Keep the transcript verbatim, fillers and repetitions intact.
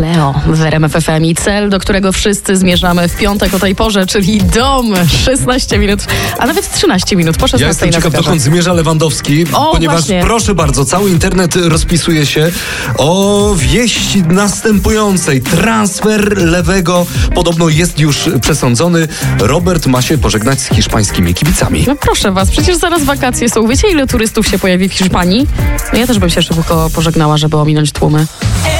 Cleo w R M F F M i cel, do którego wszyscy zmierzamy w piątek o tej porze, czyli dom. szesnaście minut, a nawet trzynaście minut po szesnastej. Ja jestem na ciekaw, zegarze. dokąd zmierza Lewandowski, O, ponieważ właśnie. proszę bardzo, cały internet rozpisuje się o wieści następującej. Transfer Lewego podobno jest już przesądzony. Robert ma się pożegnać z hiszpańskimi kibicami. No proszę was, przecież zaraz wakacje są. Wiecie, ile turystów się pojawi w Hiszpanii? No ja też bym się szybko pożegnała, żeby ominąć tłumy.